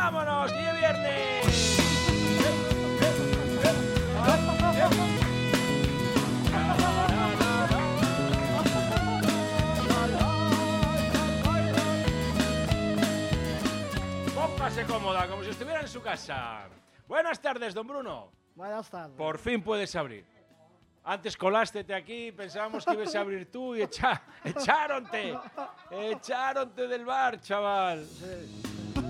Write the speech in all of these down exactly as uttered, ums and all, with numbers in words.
¡Vámonos! ¡Que ya es viernes! Póngase cómoda, como si estuviera en su casa. Buenas tardes, don Bruno. Buenas tardes. Por fin puedes abrir. Antes colástete aquí, pensábamos que ibas a abrir tú y echa, echaronte. Echaronte del bar, chaval. Sí.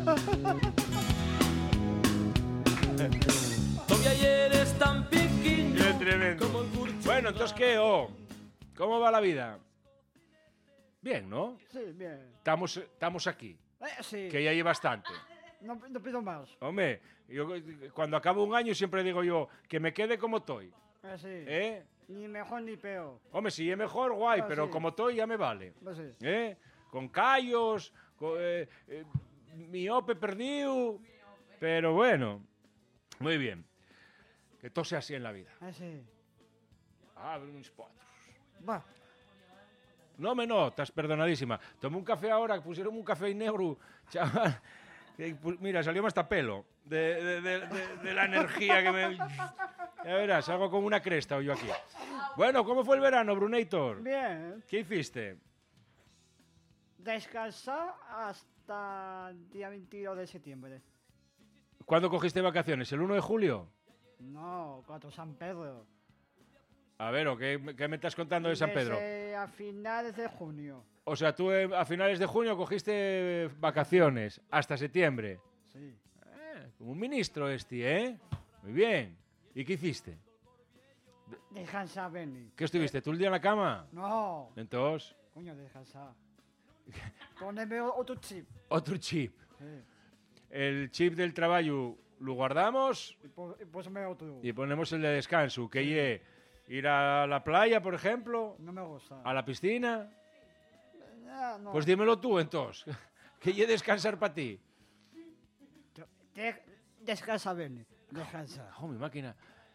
Todavía eres tan pequeño. Qué tremendo. Bueno, entonces, ¿qué? Oh, ¿cómo va la vida? Bien, ¿no? Sí, bien. Estamos, estamos aquí, Eh, sí. que ya hay bastante. No, no pido más. Hombre, yo, cuando acabo un año siempre digo yo que me quede como estoy. Eh, sí. ¿Eh? Ni mejor ni peor. Hombre, si es mejor, guay, Ah, pero sí. como estoy ya me vale. Pues sí. ¿Eh? Con callos, con, eh, eh, miope perdido. Pero bueno, muy bien. Que todo sea así en la vida. Eh, sí. Abre uns potros. Va. No me notas, perdonadísima. Tomé un café ahora, pusieron un café negro, chaval. Que, pu- Mira, salió hasta pelo de, de- de- de- de la energía que me... Ya verás, salgo con una cresta yo aquí. Bueno, ¿cómo fue el verano, Brunator? Bien. ¿Qué hiciste? Descansar hasta el día veintidós de septiembre. ¿Cuándo cogiste vacaciones? ¿El uno de julio? No, cuatro San Pedro. A ver, ¿o qué, qué me estás contando de San Pedro? Desde a finales de junio. O sea, tú eh, a finales de junio cogiste vacaciones hasta septiembre. Sí. Eh, como un ministro este, ¿eh? Muy bien. ¿Y qué hiciste? Descansar, Benny. ¿Qué estuviste? ¿Tú el día en la cama? No. Entonces, Coño, descansar. Poneme otro chip. otro chip. Sí. El chip del trabajo lo guardamos Y, pos, y póseme otro. y ponemos el de descanso, que ye ir a la playa, por ejemplo, No me gusta. a la piscina. Ah, no. Pues dímelo tú, entonces. Que ye descansar para ti. De- descansa, Benny. Descansa. Oh, mi máquina.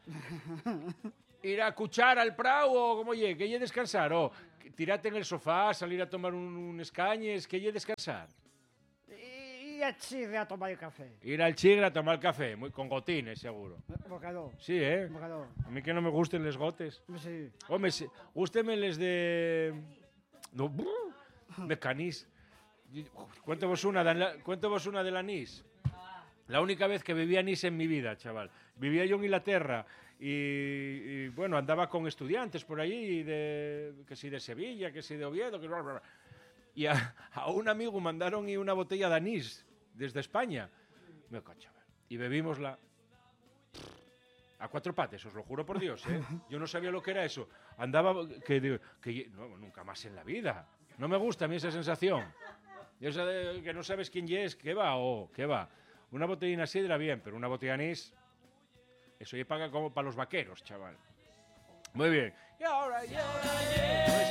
Ir a cuchar al prau o como ye, que ye descansar. O tirarte en el sofá, salir a tomar un, un escañes, que ye descansar. Y, y a Chile a tomar café. Ir al chigre a tomar café, muy, con gotines, seguro. Bocador. Sí, ¿eh? Bocador. A mí que no me gusten los gotes. Sí. Hombre, sí, gústeme les de... No, brr, me canís. Cuento vos una, de la- cuento vos una del anís. La única vez que bebí anís en mi vida, chaval. Vivía yo en Inglaterra y, y, bueno, andaba con estudiantes por allí, de, que si de Sevilla, que si de Oviedo, que bla, bla, bla. Y a, a un amigo mandaron y una botella de anís desde España. Me cago, chaval. Y bebímosla a cuatro pates, os lo juro por Dios, ¿eh? Yo no sabía lo que era eso. Andaba, que, digo, que no, nunca más en la vida. No me gusta a mí esa sensación. Esa de que no sabes quién es, qué va o qué va. Una botellina sidra, bien, pero una botella de anís, eso ya paga como para los vaqueros, chaval. Muy bien. Y ahora, y ahora,